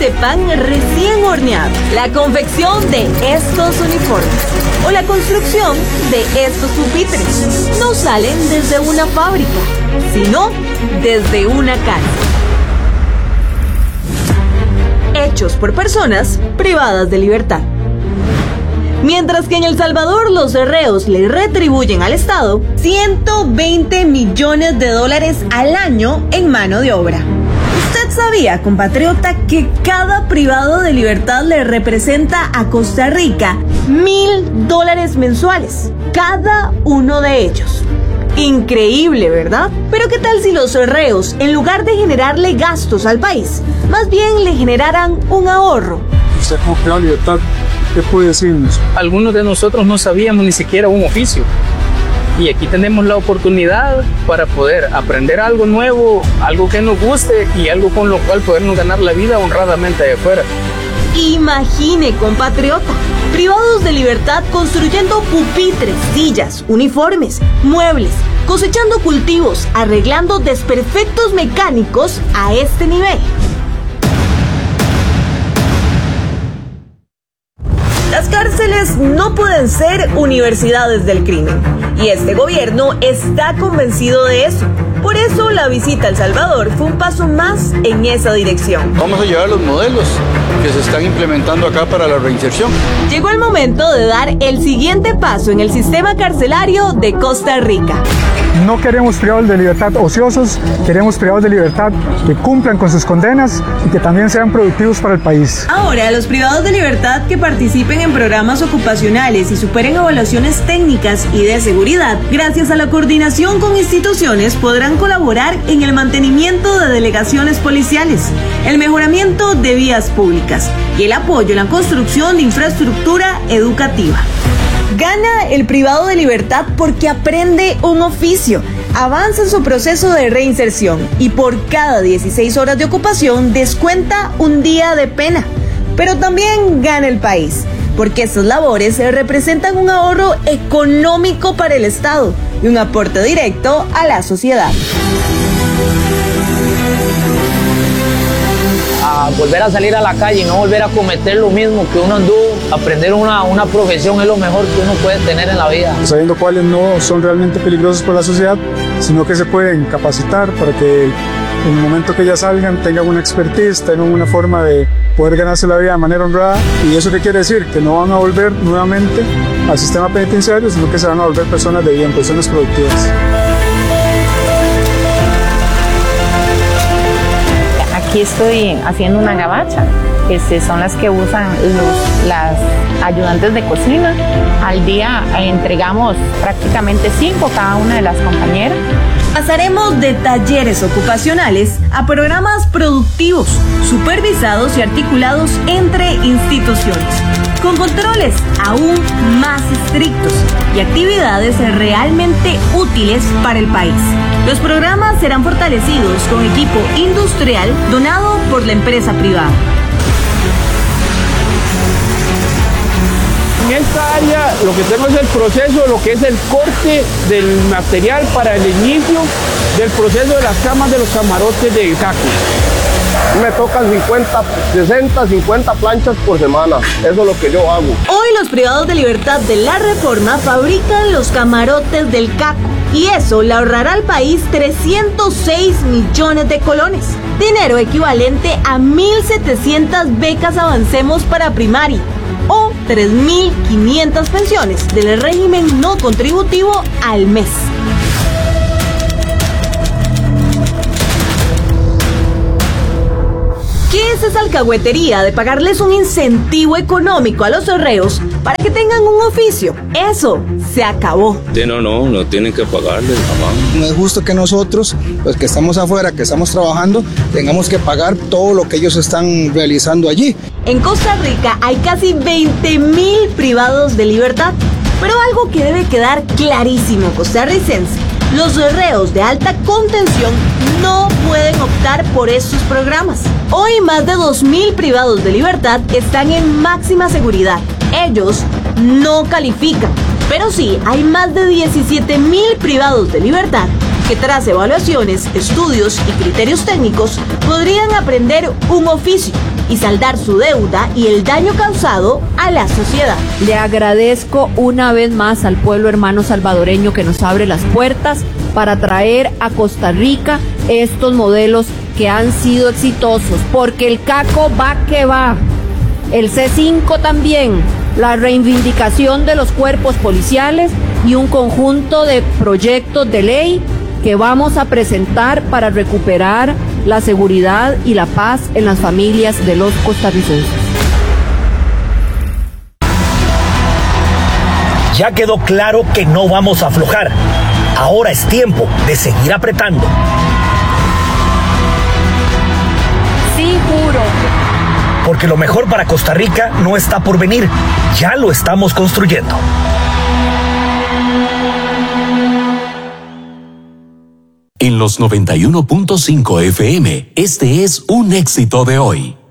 de pan recién horneado, la confección de estos uniformes o la construcción de estos pupitres no salen desde una fábrica, sino desde una cárcel. Hechos por personas privadas de libertad. Mientras que en El Salvador los reos le retribuyen al Estado 120 millones de dólares al año en mano de obra. ¿Usted sabía, compatriota, que cada privado de libertad le representa a Costa Rica $1,000 mensuales? Cada uno de ellos. Increíble, ¿verdad? Pero ¿qué tal si los reos, en lugar de generarle gastos al país, más bien le generaran un ahorro? Usted como privado de libertad, ¿qué puede decirnos? Algunos de nosotros no sabíamos ni siquiera un oficio. Y aquí tenemos la oportunidad para poder aprender algo nuevo, algo que nos guste y algo con lo cual podernos ganar la vida honradamente allá afuera. Imagine, compatriota, privados de libertad construyendo pupitres, sillas, uniformes, muebles, cosechando cultivos, arreglando desperfectos mecánicos a este nivel. Las cárceles no pueden ser universidades del crimen, y este gobierno está convencido de eso. Por eso la visita a El Salvador fue un paso más en esa dirección. Vamos a llevar los modelos que se están implementando acá para la reinserción. Llegó el momento de dar el siguiente paso en el sistema carcelario de Costa Rica. No queremos privados de libertad ociosos, queremos privados de libertad que cumplan con sus condenas y que también sean productivos para el país. Ahora, los privados de libertad que participen en programas ocupacionales y superen evaluaciones técnicas y de seguridad, gracias a la coordinación con instituciones, podrán colaborar en el mantenimiento de delegaciones policiales, el mejoramiento de vías públicas y el apoyo en la construcción de infraestructura educativa. Gana el privado de libertad porque aprende un oficio, avanza en su proceso de reinserción y por cada 16 horas de ocupación descuenta un día de pena. Pero también gana el país, porque estas labores representan un ahorro económico para el Estado y un aporte directo a la sociedad. A volver a salir a la calle y no volver a cometer lo mismo que uno anduvo, aprender una profesión es lo mejor que uno puede tener en la vida. Sabiendo cuáles no son realmente peligrosos para la sociedad, sino que se pueden capacitar para que en el momento que ya salgan tengan una expertise, tengan una forma de poder ganarse la vida de manera honrada. ¿Y eso qué quiere decir? Que no van a volver nuevamente al sistema penitenciario, sino que se van a volver personas de bien, personas productivas. Aquí estoy haciendo una gabacha, son las que usan las ayudantes de cocina. Al día entregamos prácticamente 5 cada una de las compañeras. Pasaremos de talleres ocupacionales a programas productivos, supervisados y articulados entre instituciones, con controles aún más estrictos y actividades realmente útiles para el país. Los programas serán fortalecidos con equipo industrial donado por la empresa privada. En esta área lo que tenemos es el proceso, lo que es el corte del material para el inicio del proceso de las camas de los camarotes de saco. Me tocan 50 planchas por semana, eso es lo que yo hago. Hoy los privados de libertad de la Reforma fabrican los camarotes del caco y eso le ahorrará al país 306 millones de colones, dinero equivalente a 1.700 becas Avancemos para primaria o 3.500 pensiones del régimen no contributivo al mes. ¿Qué es esa alcahuetería de pagarles un incentivo económico a los reos para que tengan un oficio? Eso se acabó. No tienen que pagarles jamás. No es justo que nosotros, los que estamos afuera, que estamos trabajando, tengamos que pagar todo lo que ellos están realizando allí. En Costa Rica hay casi 20.000 privados de libertad, pero algo que debe quedar clarísimo, costarricense: los reos de alta contención no pueden optar por estos programas. Hoy más de 2.000 privados de libertad están en máxima seguridad. Ellos no califican, pero sí hay más de 17.000 privados de libertad que tras evaluaciones, estudios y criterios técnicos podrían aprender un oficio y saldar su deuda y el daño causado a la sociedad. Le agradezco una vez más al pueblo hermano salvadoreño que nos abre las puertas para traer a Costa Rica estos modelos que han sido exitosos, porque el CACO va que va, el C5 también, la reivindicación de los cuerpos policiales y un conjunto de proyectos de ley que vamos a presentar para recuperar la seguridad y la paz en las familias de los costarricenses. Ya quedó claro que no vamos a aflojar. Ahora es tiempo de seguir apretando. Sí, juro. Porque lo mejor para Costa Rica no está por venir, ya lo estamos construyendo. En los 91.5 FM, este es un éxito de hoy.